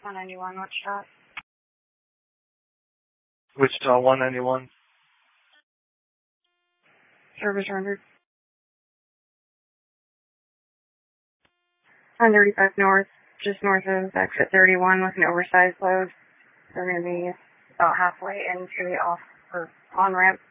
191, what stop? Wichita 191. Service rendered. 135 north, just north of exit 31 with an oversized load. They're going to be about halfway into the on-ramp.